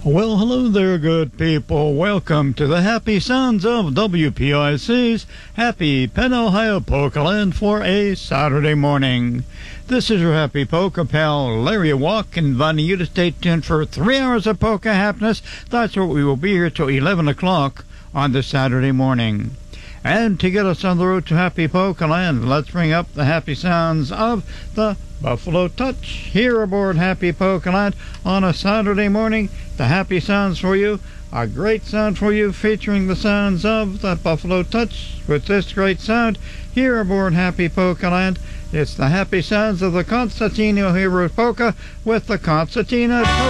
Well, hello there, good people. Welcome to the happy sounds of WPIC's Happy Penn, Ohio Polka Land for a Saturday morning. This is your happy polka pal, Larry Walk, inviting you to stay tuned for 3 hours of polka happiness. That's what we will be here till 11 o'clock on this Saturday morning. And to get us on the road to Happy Polka Land, let's bring up the happy sounds of the Buffalo Touch here aboard Happy Polka Land on a Saturday morning. The happy sounds for you, a great sound for you, featuring the sounds of the Buffalo Touch. With this great sound here aboard Happy Polka Land, it's the happy sounds of the Constantino Hero Polka with the Concertina.